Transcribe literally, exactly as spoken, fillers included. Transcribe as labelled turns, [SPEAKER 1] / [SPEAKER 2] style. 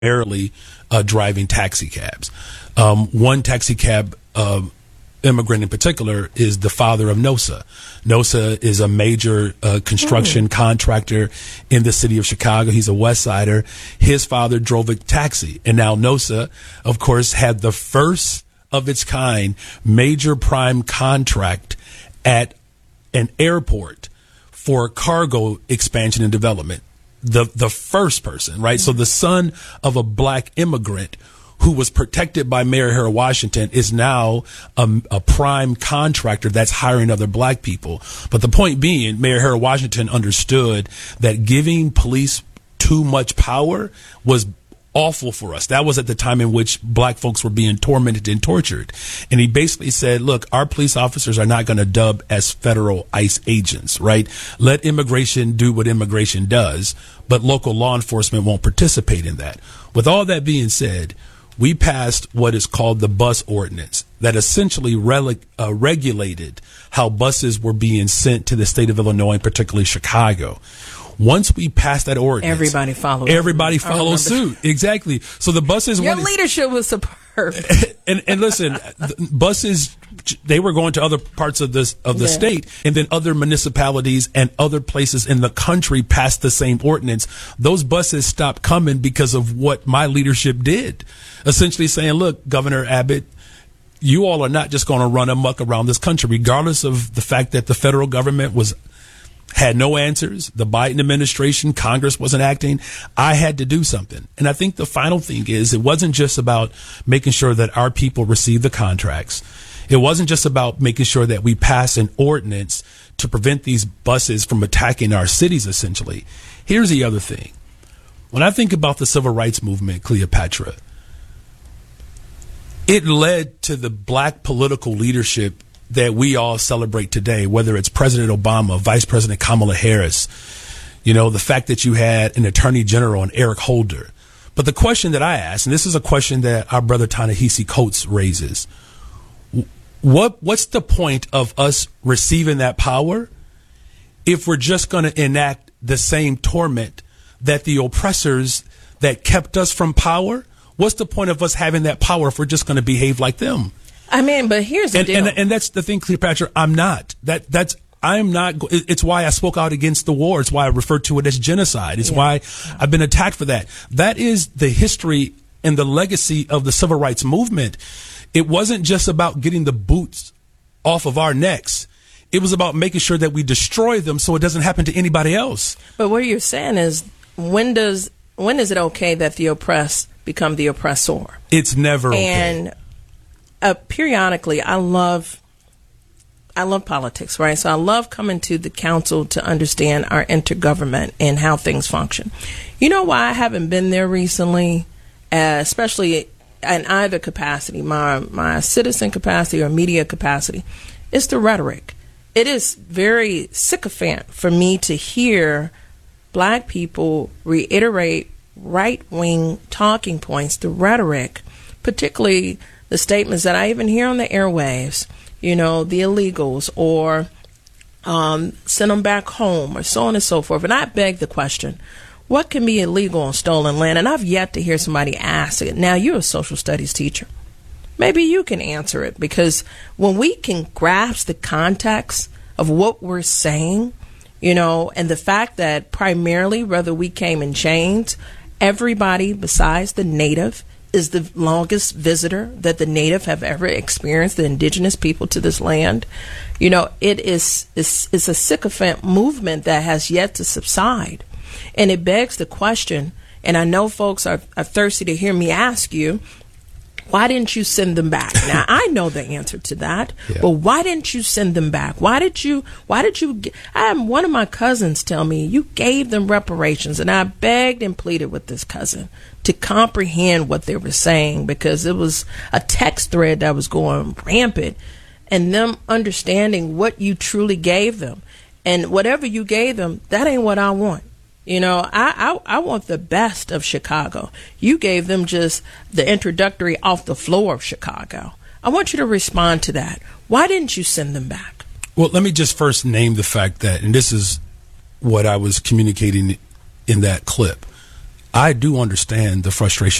[SPEAKER 1] primarily uh, driving taxi cabs. Um, one taxi cab uh, immigrant in particular is the father of NOSA. NOSA is a major uh, construction mm. contractor in the city of Chicago. He's a West Sider. His father drove a taxi. And now NOSA, of course, had the first of its kind major prime contract at an airport for cargo expansion and development. The the first person, right? Mm. So the son of a black immigrant who was protected by Mayor Harold Washington is now a, a prime contractor that's hiring other black people. But the point being, Mayor Harold Washington understood that giving police too much power was awful for us. That was at the time in which black folks were being tormented and tortured. And he basically said, look, our police officers are not going to dub as federal ICE agents, right? Let immigration do what immigration does, but local law enforcement won't participate in that. With all that being said, we passed what is called the bus ordinance that essentially rele- uh, regulated how buses were being sent to the state of Illinois, particularly Chicago. Once we passed that ordinance,
[SPEAKER 2] everybody followed.
[SPEAKER 1] Everybody followed suit. Exactly. So the buses.
[SPEAKER 2] Your leadership was superb.
[SPEAKER 1] And and listen, the buses, they were going to other parts of this of the yeah. state, and then other municipalities and other places in the country passed the same ordinance. Those buses stopped coming because of what my leadership did, essentially saying, "Look, Governor Abbott, you all are not just going to run amok around this country, regardless of the fact that the federal government was." Had no answers. The Biden administration, Congress wasn't acting. I had to do something. And I think the final thing is it wasn't just about making sure that our people receive the contracts. It wasn't just about making sure that we pass an ordinance to prevent these buses from attacking our cities, essentially. Here's the other thing. When I think about the civil rights movement, Cleopatra, it led to the black political leadership that we all celebrate today, whether it's President Obama, Vice President Kamala Harris, you know, the fact that you had an Attorney General and Eric Holder. But the question that I ask, and this is a question that our brother Ta-Nehisi Coates raises, what what's the point of us receiving that power if we're just going to enact the same torment that the oppressors that kept us from power? What's the point of us having that power if we're just going to behave like them?
[SPEAKER 2] I mean, but here's the
[SPEAKER 1] and,
[SPEAKER 2] deal.
[SPEAKER 1] And, and that's the thing, Cleopatra. I'm not. That that's I'm not. It's why I spoke out against the war. It's why I referred to it as genocide. It's yeah. why I've been attacked for that. That is the history and the legacy of the civil rights movement. It wasn't just about getting the boots off of our necks. It was about making sure that we destroy them so it doesn't happen to anybody else.
[SPEAKER 2] But what you're saying is, when does when is it okay that the oppressed become the oppressor?
[SPEAKER 1] It's never okay.
[SPEAKER 2] And Uh, periodically, I love, I love politics, right? So I love coming to the council to understand our intergovernment and how things function. You know why I haven't been there recently, uh, especially in either capacity, my my citizen capacity or media capacity? It's the rhetoric. It is very sycophant for me to hear black people reiterate right-wing talking points, the rhetoric, particularly the statements that I even hear on the airwaves, you know, the illegals, or um, send them back home, or so on and so forth. And I beg the question, what can be illegal on stolen land? And I've yet to hear somebody ask it. Now, you're a social studies teacher. Maybe you can answer it, because when we can grasp the context of what we're saying, you know, and the fact that primarily, whether we came in chains, everybody besides the native is the longest visitor that the native have ever experienced, the indigenous people to this land. You know, it is it's, it's a sycophant movement that has yet to subside. And it begs the question, and I know folks are, are thirsty to hear me ask you, why didn't you send them back? Now, I know the answer to that, yeah. but why didn't you send them back? Why did you, why did you, I had one of my cousins tell me you gave them reparations, and I begged and pleaded with this cousin to comprehend what they were saying, because it was a text thread that was going rampant, and them understanding what you truly gave them. And whatever you gave them, that ain't what I want. You know, I, I I want the best of Chicago. You gave them just the introductory off the floor of Chicago. I want you to respond to that. Why didn't you send them back?
[SPEAKER 1] Well, let me just first name the fact that, and this is what I was communicating in that clip, I do understand the frustration